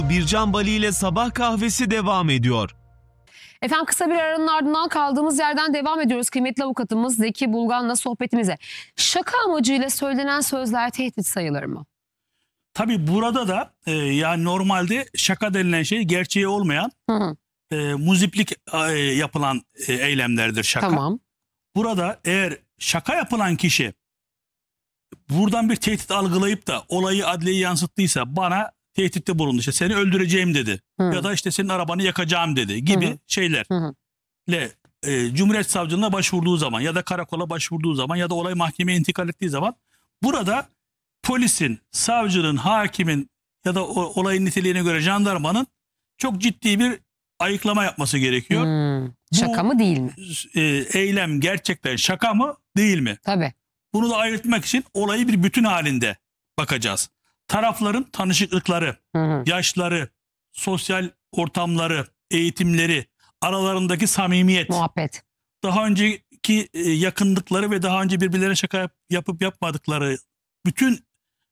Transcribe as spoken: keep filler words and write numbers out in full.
Bircan Bali ile sabah kahvesi devam ediyor. Efendim kısa bir aranın ardından kaldığımız yerden devam ediyoruz. Kıymetli avukatımız Zeki Bulgan'la sohbetimize. Şaka amacıyla söylenen sözler tehdit sayılır mı? Tabii burada da e, yani normalde şaka denilen şey gerçeği olmayan Hı hı. e, muziplik e, yapılan e, eylemlerdir şaka. Tamam. Burada eğer şaka yapılan kişi buradan bir tehdit algılayıp da olayı adliyeye yansıttıysa bana tehditte bulundu. İşte seni öldüreceğim dedi. Hı. Ya da işte senin arabanı yakacağım dedi gibi Hı hı. şeylerle Hı hı. e, Cumhuriyet Savcılığına başvurduğu zaman ya da karakola başvurduğu zaman ya da olay mahkemeye intikal ettiği zaman burada polisin, savcının, hakimin ya da o, olayın niteliğine göre jandarmanın çok ciddi bir ayıklama yapması gerekiyor. Hmm. Şaka mı değil mi? E, eylem gerçekten şaka mı değil mi? Tabii. Bunu da ayırtmak için olayı bir bütün halinde bakacağız. Tarafların tanışıklıkları, Hı hı. yaşları, sosyal ortamları, eğitimleri, aralarındaki samimiyet, Muhabbet. daha önceki e, yakınlıkları ve daha önce birbirlerine şaka yap- yapıp yapmadıkları bütün